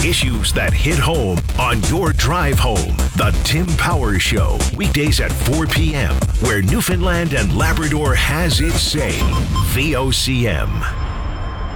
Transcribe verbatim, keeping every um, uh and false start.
Issues that hit home on your drive home. The Tim Power Show, weekdays at four p.m., where Newfoundland and Labrador has its say. V O C M.